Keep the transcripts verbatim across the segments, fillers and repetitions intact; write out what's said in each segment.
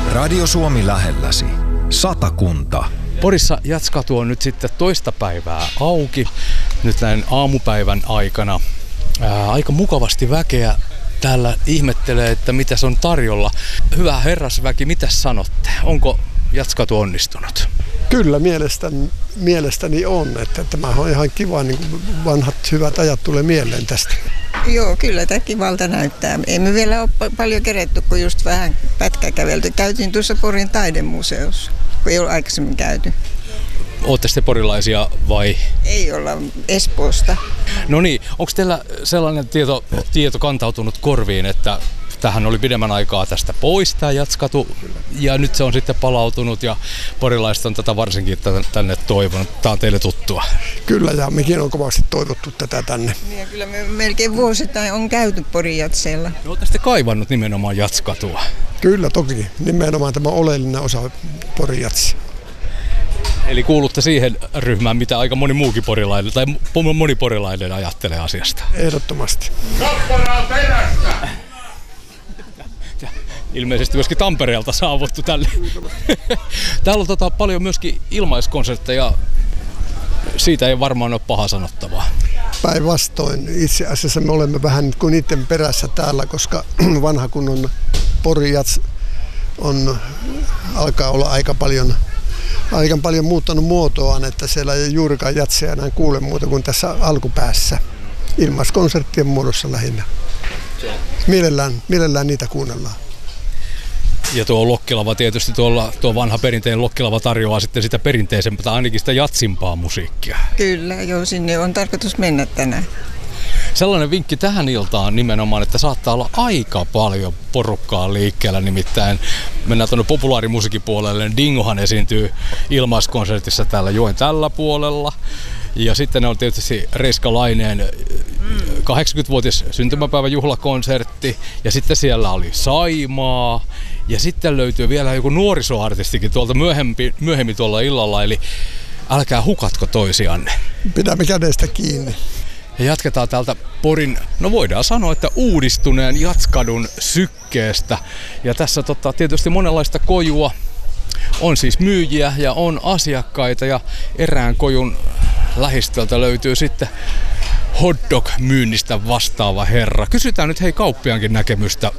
Radio Suomi lähelläsi. Satakunta. Porissa Jatskatu on nyt sitten toista päivää auki. Nyt näin aamupäivän aikana. Ää, aika mukavasti väkeä täällä ihmettelee, että mitä se on tarjolla. Hyvä herrasväki, mitä sanotte? Onko Jatskatu onnistunut? Kyllä mielestäni, mielestäni on. Että tämä on ihan kiva, niin kuin vanhat hyvät ajat tulee mieleen tästä. Joo, kyllä tämä kivalta näyttää. Emme vielä ole paljon keretty, kun just vähän pätkää kävelty. Käytiin tuossa Porin taidemuseossa, kun ei ole aikaisemmin käyty. Ootte sitten porilaisia vai? Ei olla, Espoosta. No niin, onko teillä sellainen tieto, tieto kantautunut korviin, että tähän oli pidemmän aikaa tästä pois tämä Jatskatu ja nyt se on sitten palautunut ja porilaiset on tätä varsinkin tänne toivonut. Tämä on teille tuttua. Kyllä ja mekin on kovasti toivottu tätä tänne. Ja kyllä me melkein vuosittain on käyty Porin jatseilla. No, olette sitten kaivannut nimenomaan Jatskatua? Kyllä toki, nimenomaan tämä oleellinen osa Porin jatsia. Eli kuulutte siihen ryhmään, mitä aika moni muukin porilainen tai moni porilainen ajattelee asiasta? Ehdottomasti. Kapparaa perästä! Ilmeisesti myöskin Tampereelta saavuttu tälle. Täällä on tota paljon myöskin ilmaiskonsertteja. Siitä ei varmaan ole paha sanottavaa. Päinvastoin. Itse asiassa me olemme vähän nyt kuin niiden perässä täällä, koska vanha kunnon Porin jats on, alkaa olla aika paljon, aika paljon muuttanut muotoaan, että siellä ei juurikaan jatsia enää kuule muuta kuin tässä alkupäässä. Ilmaiskonserttien muodossa lähinnä. Mielellään, mielellään niitä kuunnellaan. Ja tuo Lokkilava tietysti, tuolla, tuo vanha perinteinen Lokkilava tarjoaa sitten sitä perinteisempää tai ainakin sitä jatsimpaa musiikkia. Kyllä, joo, sinne on tarkoitus mennä tänään. Sellainen vinkki tähän iltaan nimenomaan, että saattaa olla aika paljon porukkaa liikkeellä, nimittäin mennään tuonne populaarimusiikin puolelle. Dingohan esiintyy ilmaiskonsertissa täällä joen tällä puolella. Ja sitten on tietysti Reiska Laineen kahdeksankymmenvuotis syntymäpäivän juhlakonsertti. Ja sitten siellä oli Saimaa. Ja sitten löytyy vielä joku nuorisoartistikin tuolta myöhemmin, myöhemmin tuolla illalla. Eli älkää hukatko toisianne. Pidämme kädestä kiinni. Ja jatketaan täältä Porin, no voidaan sanoa, että uudistuneen Jatskadun sykkeestä. Ja tässä tota, tietysti monenlaista kojua. On siis myyjiä ja on asiakkaita ja erään kojun lähistöltä löytyy sitten hotdog-myynnistä vastaava herra. Kysytään nyt hei kauppiaankin näkemystä.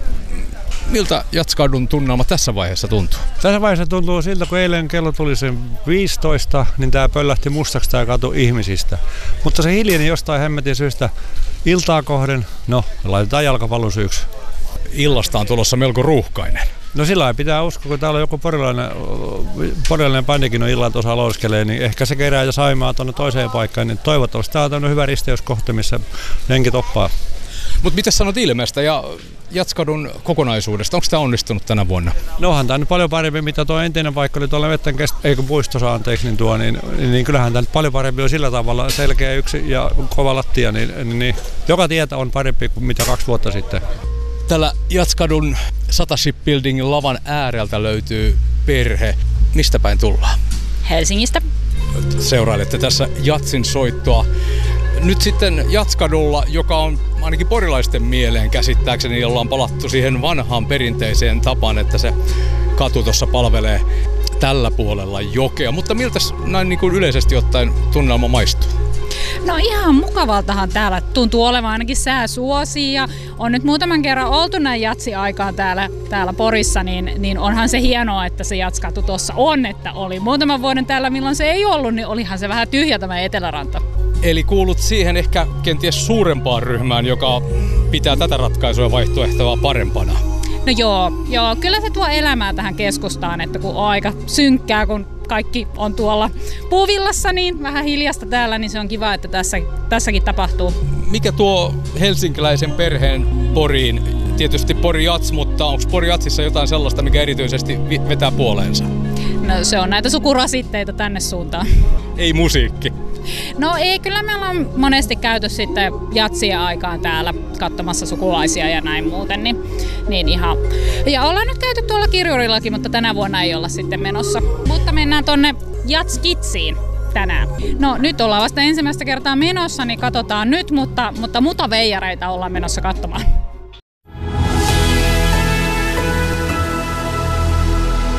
Miltä Jatskadun tunnelma tässä vaiheessa tuntuu? Tässä vaiheessa tuntuu siltä, kun eilen kello tuli sen viisitoista, niin tää pöllähti mustaksi tää katu ihmisistä. Mutta se hiljeni jostain hemmetin syystä iltaa kohden, no laitetaan jalkapallon syyksi. Illasta on tulossa melko ruuhkainen. No sillä lailla pitää uskoa, kun täällä on joku porilainen, porilainen bändikin on illan tuossa loiskelee, niin ehkä se kerää ja Saimaa tuonne toiseen paikkaan, niin toivottavasti tää on tämmöinen hyvä risteyskohta, missä lenki toppaa. Mutta mitä sanot ilmeestä ja Jatskadun kokonaisuudesta? Onko tämä onnistunut tänä vuonna? No onhan tämä nyt paljon parempi, mitä tuo entinen paikka oli tuolla Vettän kest- eikö puistossa anteeksi, niin, tuo, niin, niin kyllähän tämä nyt paljon parempi on sillä tavalla selkeä yksi ja kova lattia, niin, niin, niin joka tietä on parempi kuin mitä kaksi vuotta sitten. Täällä Jatskadun Sata Shipbuildingin lavan ääreltä löytyy perhe. Mistä päin tullaan? Helsingistä. Seurailette tässä jatsin soittoa. Nyt sitten Jatskadulla, joka on ainakin porilaisten mieleen käsittääkseni, jolla on palattu siihen vanhaan perinteiseen tapaan, että se katu tuossa palvelee tällä puolella jokea. Mutta miltä näin niin kuin yleisesti ottaen tunnelma maistuu? No ihan mukavaltahan täällä tuntuu olevan, ainakin sää suosii ja on nyt muutaman kerran oltu näin jatsi-aikaan täällä, täällä Porissa, niin, niin onhan se hienoa, että se Jatskatu tuossa on, että oli muutaman vuoden täällä, milloin se ei ollut, niin olihan se vähän tyhjä tämä Eteläranta. Eli kuulut siihen ehkä kenties suurempaan ryhmään, joka pitää tätä ratkaisua vaihtoehtoa parempana. No joo, joo, kyllä se tuo elämää tähän keskustaan, että kun on aika synkkää, kun kaikki on tuolla puuvillassa, niin vähän hiljasta täällä, niin se on kiva, että tässä, tässäkin tapahtuu. Mikä tuo helsinkiläisen perheen Poriin? Tietysti Pori Jats, mutta onko Pori Jatsissa jotain sellaista, mikä erityisesti vetää puoleensa? No se on näitä sukurasitteita tänne suuntaan. Ei musiikki. No ei, kyllä me ollaan monesti käyty sitten jatsia aikaan täällä katsomassa sukulaisia ja näin muuten, niin, niin ihan. Ja ollaan nyt käyty tuolla Kirjurillakin, mutta tänä vuonna ei olla sitten menossa. Mutta mennään tonne Jatskitsiin tänään. No nyt ollaan vasta ensimmäistä kertaa menossa, niin katsotaan nyt, mutta, mutta mutaveijareita ollaan menossa katsomaan.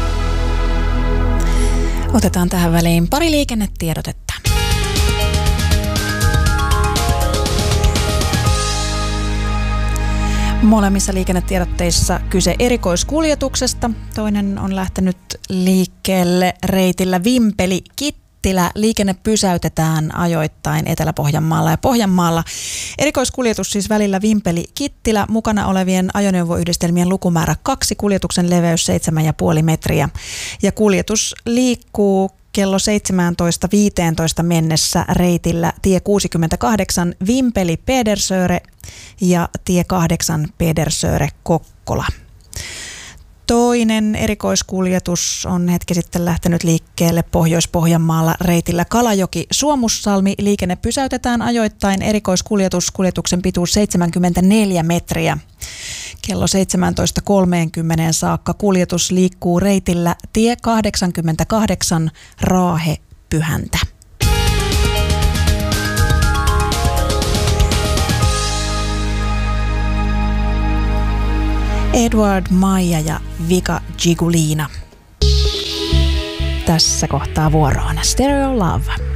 Otetaan tähän väliin pari liikennetiedotetta. Molemmissa liikennetiedotteissa kyse erikoiskuljetuksesta. Toinen on lähtenyt liikkeelle reitillä Vimpeli-Kittilä. Liikenne pysäytetään ajoittain Etelä-Pohjanmaalla ja Pohjanmaalla. Erikoiskuljetus siis välillä Vimpeli-Kittilä. Mukana olevien ajoneuvoyhdistelmien lukumäärä kaksi, kuljetuksen leveys seitsemän pilkku viisi metriä. Ja kuljetus liikkuu kello seitsemäntoista viisitoista mennessä reitillä tie kuusikymmentäkahdeksan Vimpeli-Pedersöre ja tie kahdeksan Pedersöre-Kokkola. Toinen erikoiskuljetus on hetki sitten lähtenyt liikkeelle Pohjois-Pohjanmaalla reitillä Kalajoki-Suomussalmi. Liikenne pysäytetään ajoittain. Erikoiskuljetus, kuljetuksen pituus seitsemänkymmentäneljä metriä. Kello seitsemäntoista kolmekymmentä saakka kuljetus liikkuu reitillä tie kahdeksankymmentäkahdeksan Raahe-Pyhäntä. Edward Maija ja Vika Gigulina. Tässä kohtaa vuoroon Stereo Love.